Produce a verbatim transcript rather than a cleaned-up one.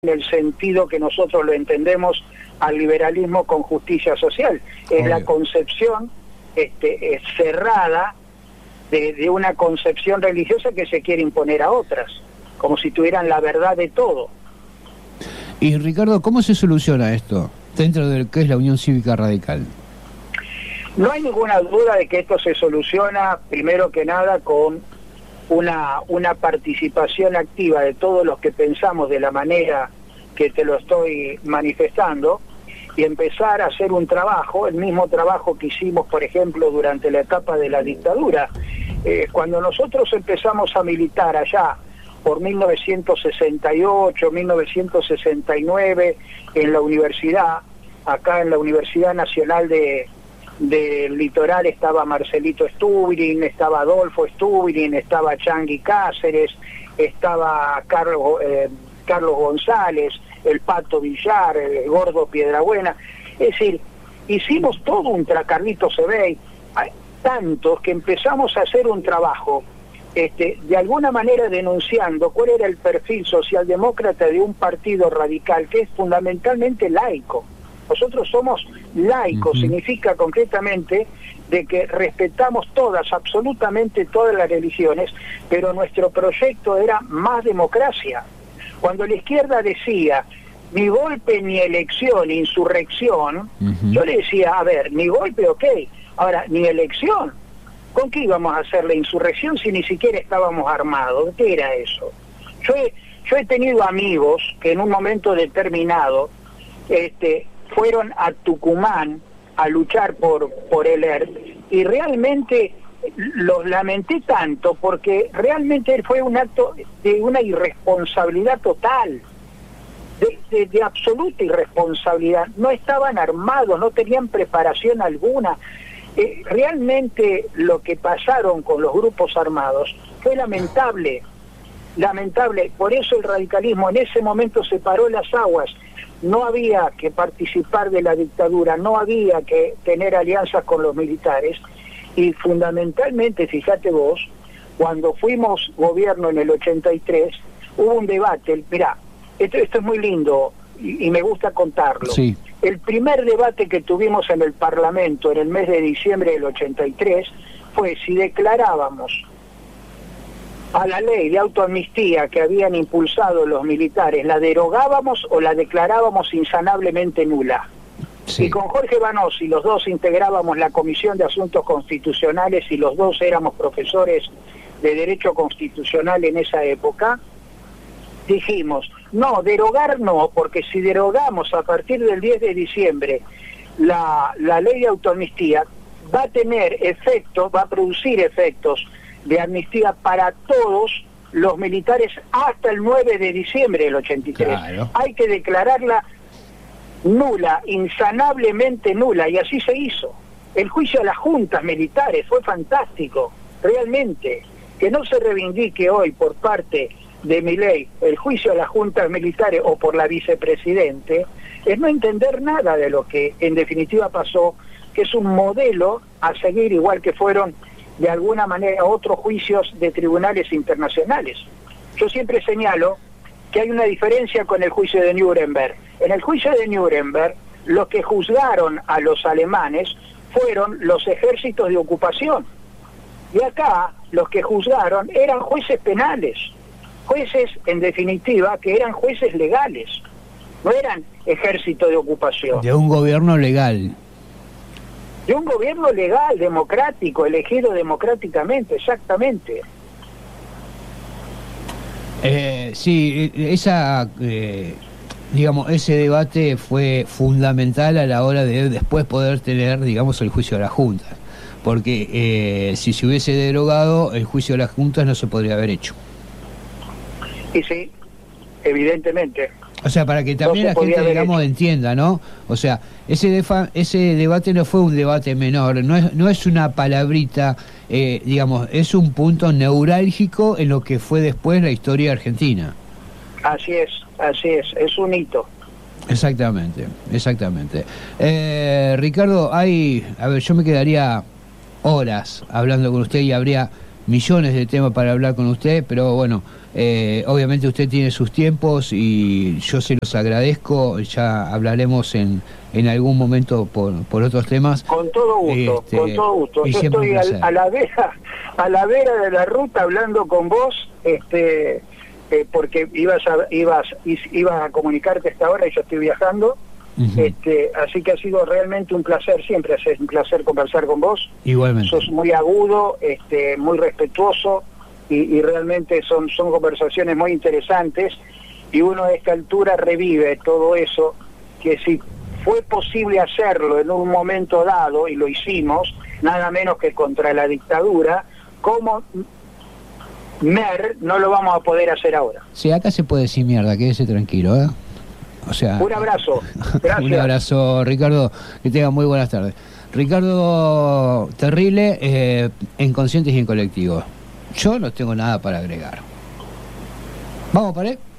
en el sentido que nosotros lo entendemos al liberalismo con justicia social. Es la concepción este, es cerrada de, de una concepción religiosa que se quiere imponer a otras, como si tuvieran la verdad de todo. Y Ricardo, ¿cómo se soluciona esto dentro de lo que es la Unión Cívica Radical? No hay ninguna duda de que esto se soluciona, primero que nada, con una, una participación activa de todos los que pensamos de la manera que te lo estoy manifestando, y empezar a hacer un trabajo, el mismo trabajo que hicimos, por ejemplo, durante la etapa de la dictadura. Eh, cuando nosotros empezamos a militar allá por mil novecientos sesenta y ocho, mil novecientos sesenta y nueve, en la universidad, acá en la Universidad Nacional de del Litoral estaba Marcelito Stubblin, estaba Adolfo Stubblin, estaba Changui Cáceres, estaba Carlos, eh, Carlos González, el Pato Villar, el Gordo Piedrabuena. Es decir, hicimos todo un tra Carlitos Sebey, tantos que empezamos a hacer un trabajo este, de alguna manera denunciando cuál era el perfil socialdemócrata de un partido radical que es fundamentalmente laico. Nosotros somos laicos, uh-huh. Significa concretamente de que respetamos todas, absolutamente todas las religiones, pero nuestro proyecto era más democracia. Cuando la izquierda decía ni golpe, ni elección, ni insurrección, uh-huh. Yo le decía, a ver, ni golpe, ok, ahora, ni elección. ¿Con qué íbamos a hacer la insurrección si ni siquiera estábamos armados? ¿Qué era eso? Yo he, yo he tenido amigos que en un momento determinado este, fueron a Tucumán a luchar por, por el E R P, y realmente los lamenté tanto porque realmente fue un acto de una irresponsabilidad total, de, de, de absoluta irresponsabilidad. No estaban armados, no tenían preparación alguna. Eh, realmente lo que pasaron con los grupos armados fue lamentable, lamentable. Por eso el radicalismo en ese momento separó las aguas. No había que participar de la dictadura, no había que tener alianzas con los militares, y fundamentalmente, fíjate vos, cuando fuimos gobierno en el ochenta y tres, hubo un debate. Mirá, esto, esto es muy lindo y, y me gusta contarlo. Sí. El primer debate que tuvimos en el Parlamento en el mes de diciembre del ochenta y tres fue si declarábamos a la ley de autoamnistía que habían impulsado los militares, ¿la derogábamos o la declarábamos insanablemente nula? Sí. Y con Jorge Banossi, los dos integrábamos la Comisión de Asuntos Constitucionales y los dos éramos profesores de Derecho Constitucional en esa época. Dijimos, no, derogar no, porque si derogamos a partir del diez de diciembre la, la ley de autoamnistía, va a tener efectos, va a producir efectos de amnistía para todos los militares hasta el nueve de diciembre del ochenta y tres. Claro. Hay que declararla nula, insanablemente nula, y así se hizo. El juicio a las juntas militares fue fantástico, realmente. Que no se reivindique hoy por parte de Milei el juicio a las juntas militares o por la vicepresidente, es no entender nada de lo que en definitiva pasó, que es un modelo a seguir, igual que fueron de alguna manera otros juicios de tribunales internacionales. Yo siempre señalo que hay una diferencia con el juicio de Nuremberg. En el juicio de Nuremberg, los que juzgaron a los alemanes fueron los ejércitos de ocupación. Y acá, los que juzgaron eran jueces penales. Jueces, en definitiva, que eran jueces legales. No eran ejército de ocupación. De un gobierno legal. De un gobierno legal, democrático, elegido democráticamente, exactamente. Eh, sí, esa, eh, digamos, ese debate fue fundamental a la hora de después poder tener, digamos, el juicio de las juntas, porque eh, si se hubiese derogado, el juicio de las juntas no se podría haber hecho. Y sí, evidentemente. O sea, para que también no la gente, digamos, hecho. entienda, ¿no? O sea, ese defa ese debate no fue un debate menor, no es, no es una palabrita, eh, digamos, es un punto neurálgico en lo que fue después la historia argentina. Así es, así es, es un hito. Exactamente, exactamente. Eh, Ricardo, hay, a ver, yo me quedaría horas hablando con usted y habría millones de temas para hablar con usted, pero bueno, eh, obviamente usted tiene sus tiempos y yo se los agradezco. Ya hablaremos en, en algún momento por, por otros temas. Con todo gusto, este, con todo gusto. Yo estoy al, a la vera, a la vera de la ruta hablando con vos, este, eh, porque ibas a, ibas, ibas a comunicarte a esta hora y yo estoy viajando. Uh-huh. Este, así que ha sido realmente un placer, siempre es un placer conversar con vos. Igualmente. Sos muy agudo, este, muy respetuoso y, y realmente son, son conversaciones muy interesantes y uno a esta altura revive todo eso, que si fue posible hacerlo en un momento dado, y lo hicimos, nada menos que contra la dictadura, como Mer no lo vamos a poder hacer ahora. Sí, acá se puede decir mierda, quédese tranquilo, ¿eh? O sea, un abrazo. Gracias. Un abrazo, Ricardo. Que tenga muy buenas tardes. Ricardo Terrile, eh, en Conscientes y en Colectivo. Yo no tengo nada para agregar. ¿Vamos, Paré?